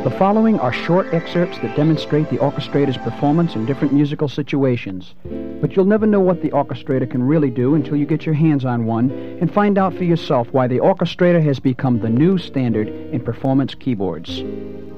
The following are short excerpts that demonstrate the orchestrator's performance in different musical situations. But you'll never know what the orchestrator can really do until you get your hands on one and find out for yourself why the orchestrator has become the new standard in performance keyboards.